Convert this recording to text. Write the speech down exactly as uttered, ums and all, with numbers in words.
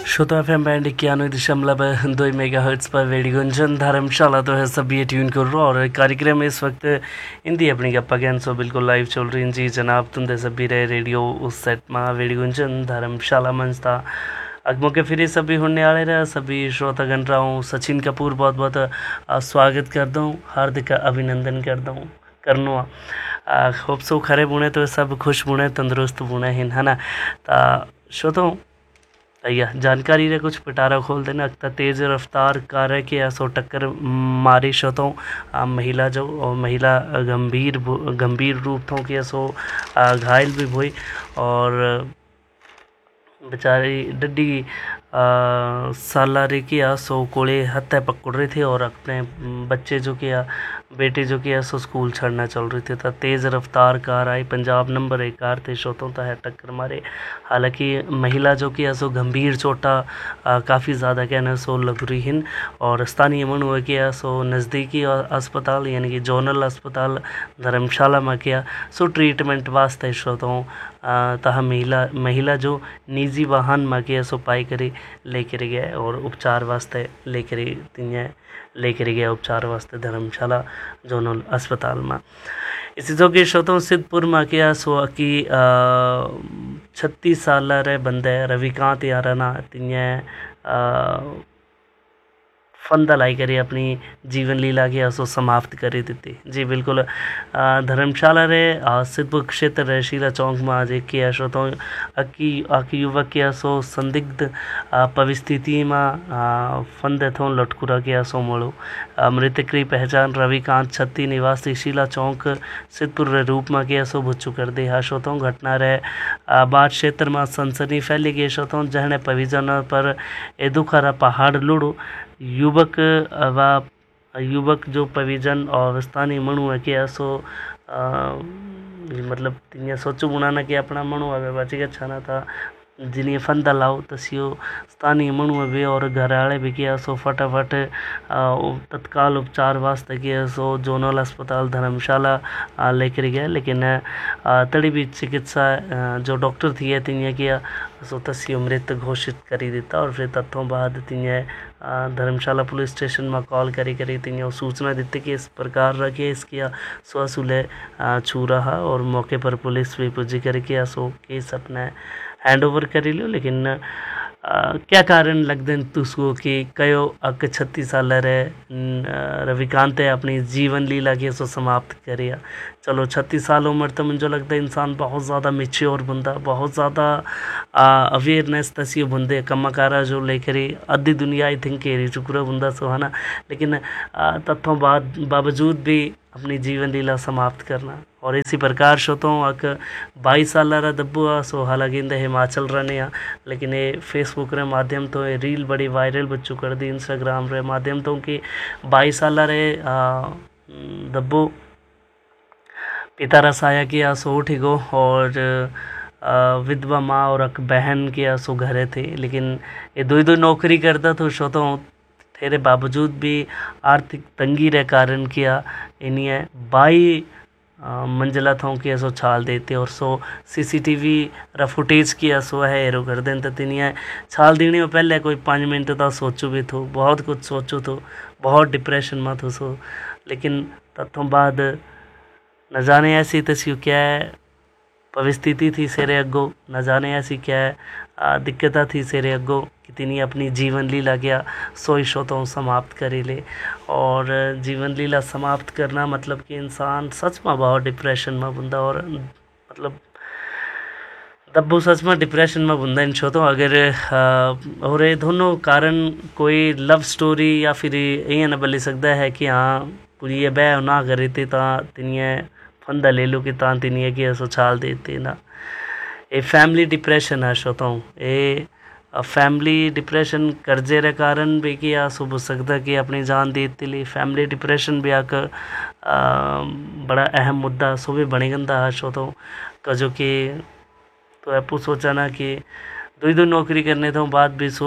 श्रोता F M band इक्यानवे दशमलव दो मेगा हर्ट्स पर वेड़ी गुंजन धर्मशाला तो है सभी ट्यून कर रो और कार्यक्रम इस वक्त हिंदी अपनी गप्पा ज्ञान सो बिल्कुल लाइव चल रही जी जनाब तुम दे सभी रहे रेडियो उस सेट में वेड़ी गुंजन धर्मशाला मंच था अगमों के फिर सभी होने वाले रहे सभी श्रोतागण रहा सचिन कपूर बहुत बहुत स्वागत कर दूँ हार्दिक अभिनंदन कर दूँ करनो खूब सो खरे बुने तो सब खुश बुने तंदुरुस्त बुने हैं है ना ता श्रोतों या जानकारी रे कुछ पिटारा खोल देना अक्ता तेज़ रफ्तार कार के ऐसो टक्कर मारी शतों महिला जो और महिला गंभीर गंभीर रूप थों कि ऐसो घायल भी हुई और बेचारी डड्डी सालारे किया सो कोड़े हत्या पकड़ रहे थे और अपने बच्चे जो किया बेटे जो किया सो स्कूल छोड़ना चल रही थी तो तेज़ रफ्तार कार आई पंजाब नंबर एक कार थे शोतों तो है टक्कर मारे हालांकि महिला जो किया सो गंभीर चोटा काफ़ी ज़्यादा कहना सो लग रही हैं और स्थानीय मन हुआ किया सो नज़दीकी अस्पताल यानी कि जोनल अस्पताल धर्मशाला में किया सो ट्रीटमेंट वास्ते शोतों तह महिला महिला जो निजी वाहन में किया सो पाई करी लेकर गए और उपचार वास्ते लेकर तिन्हें लेकर गया उपचार वास्ते धर्मशाला जोनल अस्पताल में इसी जो कि शोतों सिद्धपुर में किया सो कि छत्तीस साल रे बंदे रविकांत याराना तिन्हें फंदा लाई करी अपनी जीवन लीला की असो समाप्त करी दी जी बिल्कुल धर्मशाला रे सिद्धपुर क्षेत्र रशीला चौक में आज एक किया शोतों अकी अकी युवक किया सो संदिग्ध परिस्थिति में फंदे थों लटकुरा किया सो मळो मृतक की पहचान रविकांत छत्ती निवासी शीला चौक सिद्धपुर रे रूप में किया सो भुच्चू कर दी हा शोतों घटना रे बाद क्षेत्र में सनसनी फैली गई शोतों जहने पविजन पर एदुखारा पहाड़ लुड़ो युवक व युवक जो पविजन और स्थानीय मणु है कि ऐसो मतलब तिने सोचो बुनाना कि अपना मणु है बाची अच्छा ना था जिन्हें फंदा लाओ तसियो स्थानीय मणु है और घर आले भी किया सो फटाफट तत्काल उपचार वास्ते किया सो जोनल अस्पताल धर्मशाला लेकर गए लेकिन तड़ी भी चिकित्सा जो डॉक्टर थी है तिने किया सो तसियो मृत घोषित करी देता और फिर तत्थों बाद तिने धर्मशाला पुलिस स्टेशन में कॉल करी करी तिने सूचना दी कि इस प्रकार रखे इसकी स्वसुले छू रहा और मौके पर पुलिस भी पुजी करके सो केस अपने हैंड ओवर करी लियो लेकिन आ, क्या कारण लग दें तुसको कि कयो अक छत्तीस साल रे रविकांत अपनी जीवन लीला के सो समाप्त करिया चलो छत्तीस साल उम्र तो मुझे लगता है इंसान बहुत ज़्यादा मेच्योर बंदा बहुत ज़्यादा अवेयरनेस तसी बंदे कमाकारा जो लेकर अद्धी दुनिया आई थिंक एरी चुकरा बंदा सो है ना लेकिन तत्थों बाद बावजूद भी अपनी जीवन लीला समाप्त करना और इसी प्रकार शोतों अक बाईस साल रा दब्बू सो हालांकि इंदे हिमाचल रहने लेकिन ये फेसबुक रे माध्यम तो ये रील बड़ी वायरल बच्चू कर दी इंस्टाग्राम रे माध्यम तो कि बाईस साल रे दब्बू पिता रसाया किया सो उठी गो और विधवा माँ और अक बहन किया सो घरे थे लेकिन ये दो दो नौकरी करता तो शोतों तेरे बावजूद भी आर्थिक तंगी रे कारण किया इन्हें बाई मंजिला थों कि सो छाल देते और सो सीसीटीवी रा फुटेज किया सो है एरो कर दें तो तिनिया छाल देने में पहले कोई पाँच मिनट तो सोचो भी थो बहुत कुछ सोचो तो बहुत डिप्रेशन में थो सो लेकिन तत्थों बाद न जाने ऐसी तस्यू क्या है परिस्थिति थी सेरे अगो न जाने ऐसी क्या है दिक्कता थी सेरे अगो कि तिनी अपनी जीवन लीला गया सोई शोतों समाप्त करी ले और जीवन लीला समाप्त करना मतलब कि इंसान सच में बहुत डिप्रेशन में बुंदा और मतलब दब्बू सच में डिप्रेशन में बुंदा इन शोतों अगर और ये दोनों कारण कोई लव स्टोरी या फिर ये न बोली सकता है कि हाँ पूरी ये बह ना करी थी ता तिनिए फंदा ले लो कि ता तिनिए कि ऐसो छाल देते ना ये फैमिली डिप्रेशन है शोतों ये फैमिली डिप्रेशन कर्जे रे कारण भी किया सो हो सकता कि अपनी जान देते लिए फैमिली डिप्रेशन भी आकर बड़ा अहम मुद्दा सो भी बने गंदा है शोतों का जो कि तो आपको सोचा ना कि दो दो नौकरी करने तो बाद भी सो